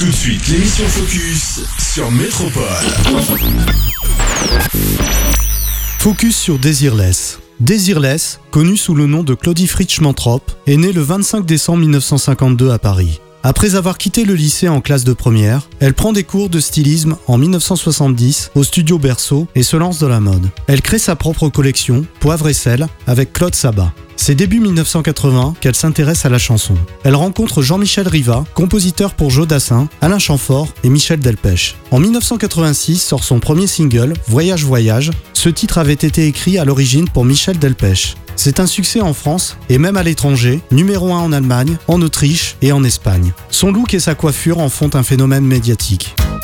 Tout de suite, l'émission Focus sur Métropole. Focus sur Desireless. Desireless, connue sous le nom de Claudie Fritsch-Mantrop, est née le 25 décembre 1952 à Paris. Après avoir quitté le lycée en classe de première, elle prend des cours de stylisme en 1970 au studio Berceau et se lance dans la mode. Elle crée sa propre collection, Poivre et Sel, avec Claude Sabat. C'est début 1980 qu'elle s'intéresse à la chanson. Elle rencontre Jean-Michel Riva, compositeur pour Joe Dassin, Alain Chamfort et Michel Delpech. En 1986 sort son premier single, Voyage Voyage. Ce titre avait été écrit à l'origine pour Michel Delpech. C'est un succès en France et même à l'étranger, numéro 1 en Allemagne, en Autriche et en Espagne. Son look et sa coiffure en font un phénomène médiatique.